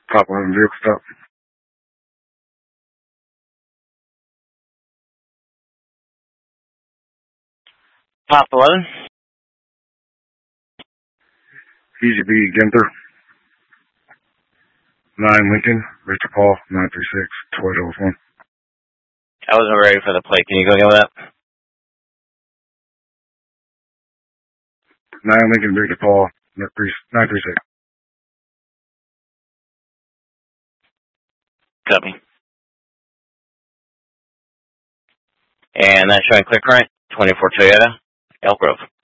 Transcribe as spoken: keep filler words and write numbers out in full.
Top eleven vehicle stop. Top eleven. Easy B, Ginther. nine Lincoln, Victor Paul, nine three six, twelve one. I wasn't ready for the plate. Can you go again with that? nine Lincoln, Victor Paul, nine three six. Copy. And that's showing clear current, twenty-four Toyota, Elk Grove.